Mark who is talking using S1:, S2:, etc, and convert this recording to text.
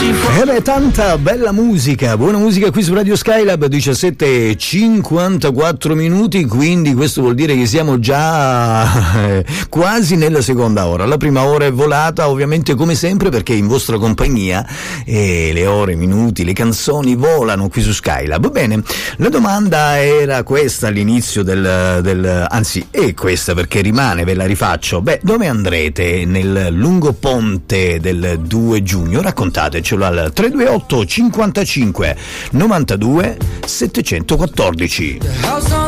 S1: Era tanta bella musica, buona musica qui su Radio Skylab, 17:54 minuti, quindi questo vuol dire che siamo già quasi nella seconda ora. La prima ora è volata, ovviamente come sempre, perché in vostra compagnia le ore, i minuti, le canzoni volano qui su Skylab. Bene, la domanda era questa all'inizio anzi è questa perché rimane, ve la rifaccio. Dove andrete nel lungo ponte del 2 giugno? Raccontatecelo al 328 55 92 714.